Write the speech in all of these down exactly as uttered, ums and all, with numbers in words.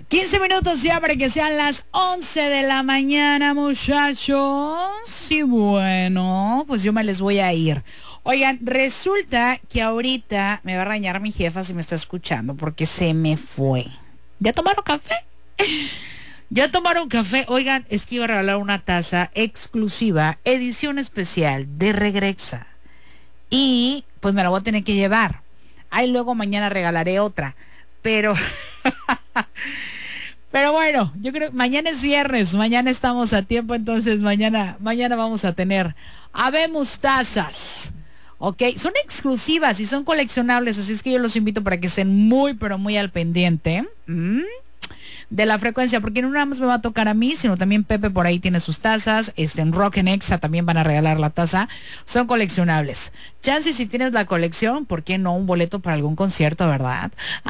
quince minutos ya para que sean las once de la mañana, muchachos. Y bueno, pues yo me les voy a ir. Oigan, resulta que ahorita me va a regañar mi jefa si me está escuchando porque se me fue. ¿Ya tomaron café? ¿Ya tomaron café? Oigan, es que iba a regalar una taza exclusiva, edición especial de Regrexa. Y pues me la voy a tener que llevar. Ahí luego mañana regalaré otra. Pero... Pero bueno, yo creo que mañana es viernes, mañana estamos a tiempo, entonces mañana, mañana vamos a tener habemos tazas. Ok, son exclusivas y son coleccionables, así es que yo los invito para que estén muy, pero muy al pendiente. ¿Mm? De la frecuencia, porque no nada más me va a tocar a mí, sino también Pepe por ahí tiene sus tazas, este en Rock en Exa también van a regalar la taza, son coleccionables. Chance si tienes la colección, ¿por qué no un boleto para algún concierto, verdad?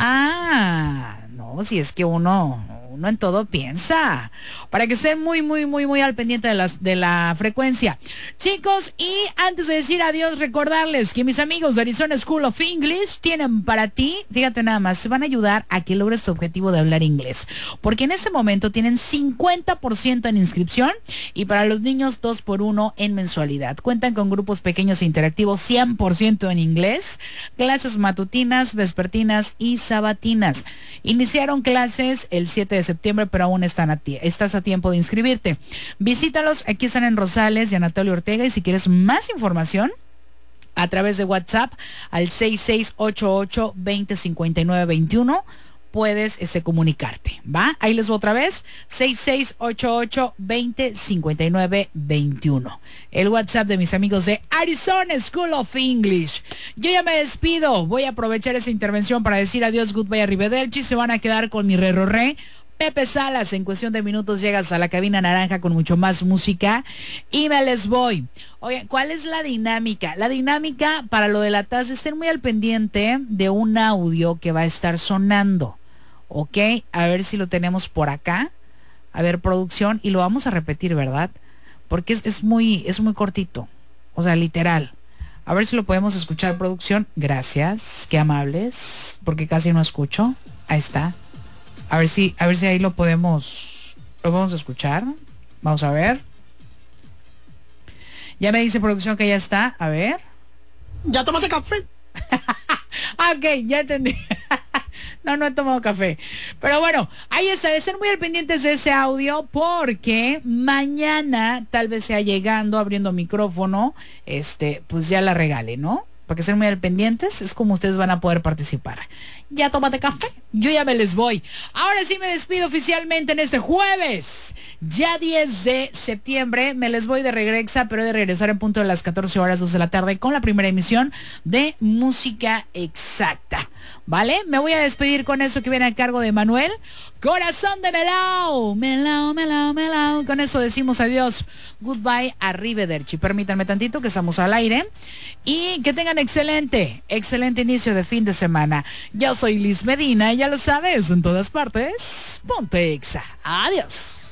Ah, no, si es que uno, uno en todo piensa, para que estén muy, muy, muy, muy al pendiente de, las, de la frecuencia. Chicos, y antes de decir adiós, recordarles que mis amigos de Arizona School of English tienen para ti, fíjate nada más, te van a ayudar a que logres tu objetivo de hablar inglés. Porque en este momento tienen cincuenta por ciento en inscripción y para los niños dos por uno en mensualidad. Cuentan con grupos pequeños e interactivos cien por ciento en inglés, clases matutinas, vespertinas y sabatinas. Iniciaron clases el siete de septiembre, pero aún están a tie- estás a tiempo de inscribirte. Visítalos, aquí están en Rosales y Anatolio Ortega, y si quieres más información, a través de WhatsApp al seis seis ocho ocho, veinte cincuenta y nueve veintiuno. Puedes este, comunicarte, ¿va? Ahí les voy otra vez, seis seis ocho ocho, veinte cincuenta y nueve veintiuno. El WhatsApp de mis amigos de Arizona School of English. Yo ya me despido, voy a aprovechar esa intervención para decir adiós, goodbye, arrivederci. Se van a quedar con mi re, ro, re. Pepe Salas, en cuestión de minutos llegas a la cabina naranja con mucho más música y me les voy. Oye, ¿cuál es la dinámica? La dinámica para lo de la taza, estén muy al pendiente de un audio que va a estar sonando. Ok, a ver si lo tenemos por acá. A ver, producción, y lo vamos a repetir, ¿verdad? Porque es, es muy, es muy cortito. O sea, literal. A ver si lo podemos escuchar, producción. Gracias, qué amables, porque casi no escucho. Ahí está. A ver si, a ver si ahí lo podemos, lo podemos escuchar. Vamos a ver. Ya me dice producción que ya está. A ver. ¿Ya tomaste café? Ok, ya entendí. No, no he tomado café. Pero bueno, ahí está. Estén muy al pendientes de ese audio porque mañana, tal vez sea llegando, abriendo micrófono, este, pues ya la regale, ¿no? Para que estén muy al pendientes, es como ustedes van a poder participar. ¿Ya tómate café? Yo ya me les voy. Ahora sí me despido oficialmente en este jueves, ya diez de septiembre. Me les voy de Regrexa, pero he de regresar en punto de las catorce horas, dos de la tarde, con la primera emisión de Música Exacta. ¿Vale? Me voy a despedir con eso que viene a cargo de Manuel. Corazón de Melao. Melao, Melao, Melao. Con eso decimos adiós. Goodbye, arrivederci. Permítanme tantito que estamos al aire. Y que tengan excelente, excelente inicio de fin de semana. Yo soy Liz Medina, ya lo sabes, en todas partes. Ponte Exa. Adiós.